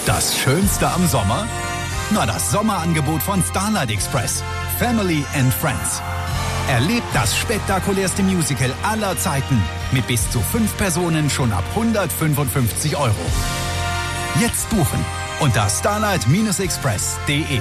Das Schönste am Sommer? Na, das Sommerangebot von Starlight Express. Family and Friends. Erlebt das spektakulärste Musical aller Zeiten mit bis zu 5 Personen schon ab 155 €. Jetzt buchen unter starlight-express.de.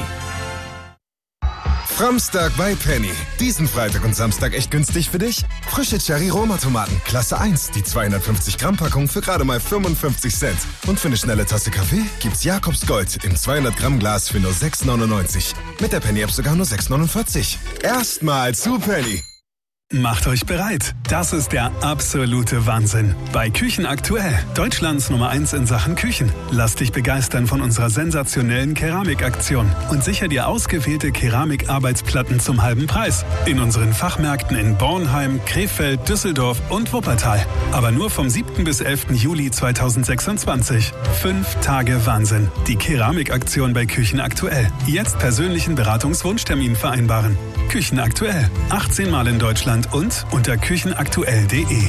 Framstag bei Penny. Diesen Freitag und Samstag echt günstig für dich? Frische Cherry-Roma-Tomaten, Klasse 1, die 250-Gramm-Packung für gerade mal 55 Cent. Und für eine schnelle Tasse Kaffee gibt's Jakobs Gold im 200-Gramm-Glas für nur 6,99. Mit der Penny-App sogar nur 6,49. Erstmal zu Penny. Macht euch bereit. Das ist der absolute Wahnsinn. Bei Küchen aktuell, Deutschlands Nummer 1 in Sachen Küchen. Lass dich begeistern von unserer sensationellen Keramikaktion und sicher dir ausgewählte Keramikarbeitsplatten zum halben Preis. In unseren Fachmärkten in Bornheim, Krefeld, Düsseldorf und Wuppertal. Aber nur vom 7. bis 11. Juli 2026. 5 Tage Wahnsinn. Die Keramikaktion bei Küchen aktuell. Jetzt persönlichen Beratungswunschtermin vereinbaren. Küchen aktuell. 18 Mal in Deutschland und unter küchenaktuell.de.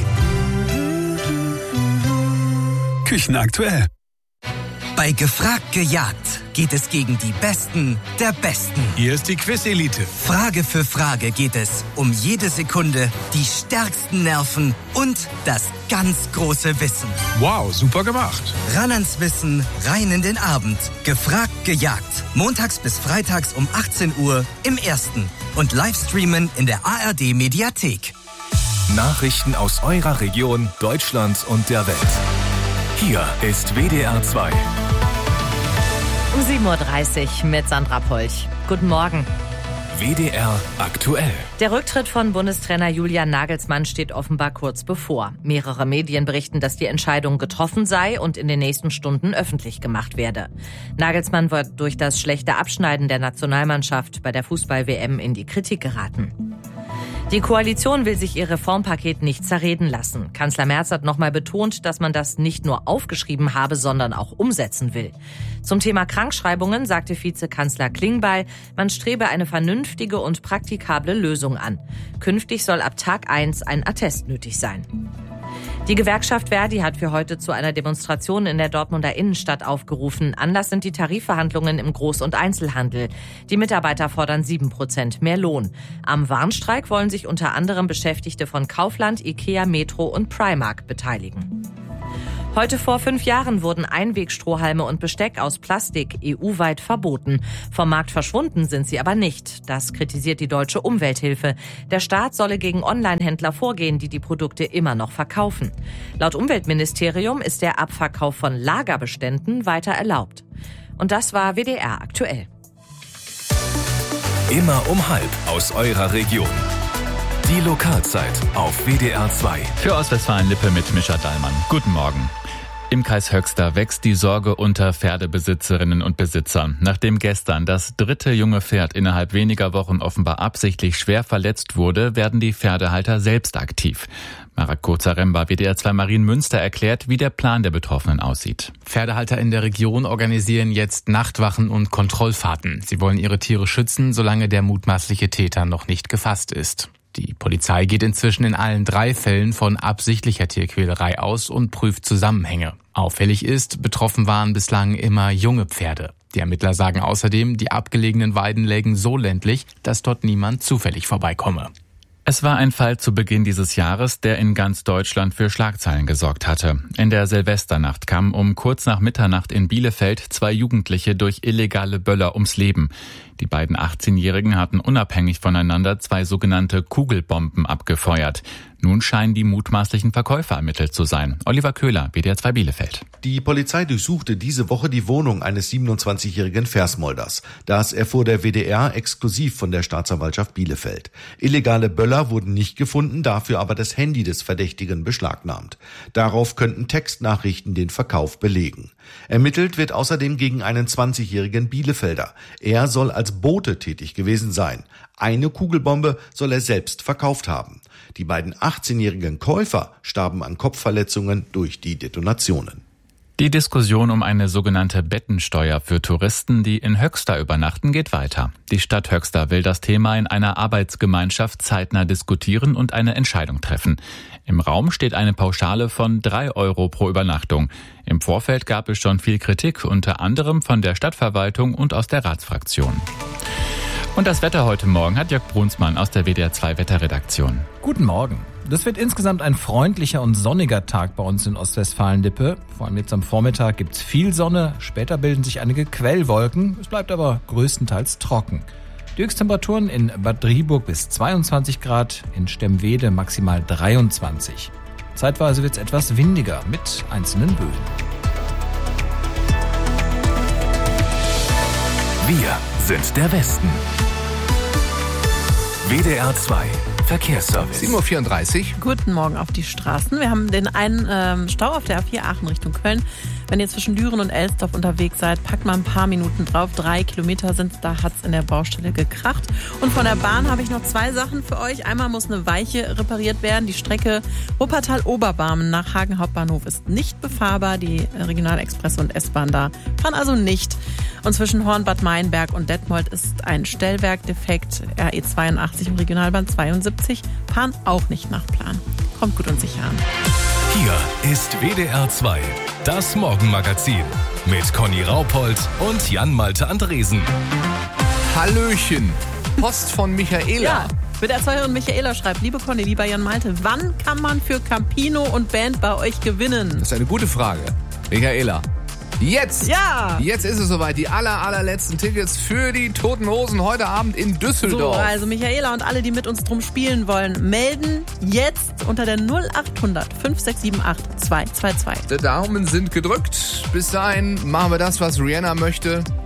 Küchen aktuell. Bei Gefragt gejagt geht es gegen die Besten der Besten. Hier ist die Quiz-Elite. Frage für Frage geht es um jede Sekunde, die stärksten Nerven und das ganz große Wissen. Wow, super gemacht. Ran ans Wissen, rein in den Abend. Gefragt gejagt. Montags bis freitags um 18 Uhr im Ersten. Und Livestreamen in der ARD-Mediathek. Nachrichten aus eurer Region, Deutschland und der Welt. Hier ist WDR 2. Um 7.30 Uhr mit Sandra Polch. Guten Morgen. WDR aktuell. Der Rücktritt von Bundestrainer Julian Nagelsmann steht offenbar kurz bevor. Mehrere Medien berichten, dass die Entscheidung getroffen sei und in den nächsten Stunden öffentlich gemacht werde. Nagelsmann wird durch das schlechte Abschneiden der Nationalmannschaft bei der Fußball-WM in die Kritik geraten. Die Koalition will sich ihr Reformpaket nicht zerreden lassen. Kanzler Merz hat nochmal betont, dass man das nicht nur aufgeschrieben habe, sondern auch umsetzen will. Zum Thema Krankschreibungen sagte Vizekanzler Klingbeil, man strebe eine vernünftige und praktikable Lösung an. Künftig soll ab Tag 1 ein Attest nötig sein. Die Gewerkschaft Verdi hat für heute zu einer Demonstration in der Dortmunder Innenstadt aufgerufen. Anlass sind die Tarifverhandlungen im Groß- und Einzelhandel. Die Mitarbeiter fordern 7% mehr Lohn. Am Warnstreik wollen sich unter anderem Beschäftigte von Kaufland, Ikea, Metro und Primark beteiligen. Heute vor 5 Jahren wurden Einwegstrohhalme und Besteck aus Plastik EU-weit verboten. Vom Markt verschwunden sind sie aber nicht. Das kritisiert die Deutsche Umwelthilfe. Der Staat solle gegen Online-Händler vorgehen, die die Produkte immer noch verkaufen. Laut Umweltministerium ist der Abverkauf von Lagerbeständen weiter erlaubt. Und das war WDR aktuell. Immer um 12 aus eurer Region. Die Lokalzeit auf WDR 2. Für Ostwestfalen-Lippe mit Mischa Dallmann. Guten Morgen. Im Kreis Höxter wächst die Sorge unter Pferdebesitzerinnen und Besitzern. Nachdem gestern das 3. junge Pferd innerhalb weniger Wochen offenbar absichtlich schwer verletzt wurde, werden die Pferdehalter selbst aktiv. Marco Zaremba, WDR 2 Marienmünster, erklärt, wie der Plan der Betroffenen aussieht. Pferdehalter in der Region organisieren jetzt Nachtwachen und Kontrollfahrten. Sie wollen ihre Tiere schützen, solange der mutmaßliche Täter noch nicht gefasst ist. Die Polizei geht inzwischen in allen 3 Fällen von absichtlicher Tierquälerei aus und prüft Zusammenhänge. Auffällig ist, betroffen waren bislang immer junge Pferde. Die Ermittler sagen außerdem, die abgelegenen Weiden lägen so ländlich, dass dort niemand zufällig vorbeikomme. Es war ein Fall zu Beginn dieses Jahres, der in ganz Deutschland für Schlagzeilen gesorgt hatte. In der Silvesternacht kamen um kurz nach Mitternacht in Bielefeld 2 Jugendliche durch illegale Böller ums Leben. Die beiden 18-Jährigen hatten unabhängig voneinander 2 sogenannte Kugelbomben abgefeuert. Nun scheinen die mutmaßlichen Verkäufer ermittelt zu sein. Oliver Köhler, WDR 2 Bielefeld. Die Polizei durchsuchte diese Woche die Wohnung eines 27-jährigen Versmolders. Das erfuhr der WDR exklusiv von der Staatsanwaltschaft Bielefeld. Illegale Böller wurden nicht gefunden, dafür aber das Handy des Verdächtigen beschlagnahmt. Darauf könnten Textnachrichten den Verkauf belegen. Ermittelt wird außerdem gegen einen 20-jährigen Bielefelder. Er soll als Bote tätig gewesen sein. Eine Kugelbombe soll er selbst verkauft haben. Die beiden 18-jährigen Käufer starben an Kopfverletzungen durch die Detonationen. Die Diskussion um eine sogenannte Bettensteuer für Touristen, die in Höxter übernachten, geht weiter. Die Stadt Höxter will das Thema in einer Arbeitsgemeinschaft zeitnah diskutieren und eine Entscheidung treffen. Im Raum steht eine Pauschale von 3 € pro Übernachtung. Im Vorfeld gab es schon viel Kritik, unter anderem von der Stadtverwaltung und aus der Ratsfraktion. Und das Wetter heute Morgen hat Jörg Brunsmann aus der WDR 2 Wetterredaktion. Guten Morgen. Das wird insgesamt ein freundlicher und sonniger Tag bei uns in Ostwestfalen-Lippe. Vor allem jetzt am Vormittag gibt's viel Sonne, später bilden sich einige Quellwolken. Es bleibt aber größtenteils trocken. Die Höchsttemperaturen in Bad Driburg bis 22 Grad, in Stemwede maximal 23. Zeitweise wird's etwas windiger mit einzelnen Böen. Wir sind der Westen. WDR 2 Verkehrsservice. 7:34 Uhr. Guten Morgen auf die Straßen. Wir haben den einen Stau auf der A4 Aachen Richtung Köln. Wenn ihr zwischen Düren und Elsdorf unterwegs seid, packt mal ein paar Minuten drauf. 3 Kilometer sind, da hat's in der Baustelle gekracht. Und von der Bahn habe ich noch 2 Sachen für euch. Einmal muss eine Weiche repariert werden. Die Strecke Wuppertal-Oberbarmen nach Hagen Hauptbahnhof ist nicht befahrbar. Die Regionalexpress und S-Bahn da fahren also nicht. Und zwischen Horn-Bad Meinberg und Detmold ist ein Stellwerk defekt. RE 82 und Regionalbahn 72 fahren auch nicht nach Plan. Kommt gut und sicher an. Hier ist WDR 2, das Morgenmagazin mit Conny Raupold und Jan-Malte Andresen. Hallöchen. Post von Michaela. Ja, WDR-2-Hörerin Michaela schreibt: Liebe Conny, lieber Jan-Malte, wann kann man für Campino und Band bei euch gewinnen? Das ist eine gute Frage. Michaela. Jetzt! Ja! Jetzt ist es soweit. Die allerletzten Tickets für die Toten Hosen heute Abend in Düsseldorf. So, also Michaela und alle, die mit uns drum spielen wollen, melden jetzt unter der 0800 5678 222. Die Daumen sind gedrückt. Bis dahin machen wir das, was Rihanna möchte.